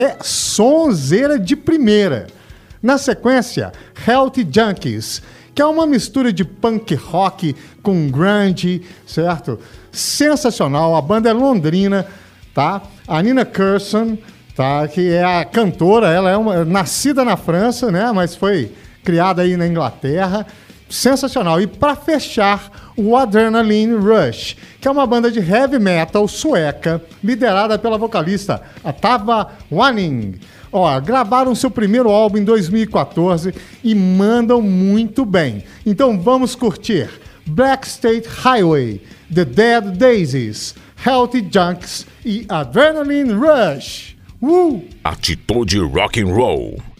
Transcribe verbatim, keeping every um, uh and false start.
é sonzeira de primeira. Na sequência, Healthy Junkies, que é uma mistura de punk rock com grunge, certo? Sensacional, a banda é londrina, tá? A Nina Curson, tá? Que é a cantora, ela é uma, nascida na França, né? Mas foi criada aí na Inglaterra. Sensacional. E para fechar, o Adrenaline Rush, que é uma banda de heavy metal sueca, liderada pela vocalista Tava Wanning. Ó, gravaram seu primeiro álbum em dois mil e quatorze e mandam muito bem. Então vamos curtir Black State Highway, The Dead Daisies, Healthy Junks e Adrenaline Rush. Uh! Atitude Rock and Roll.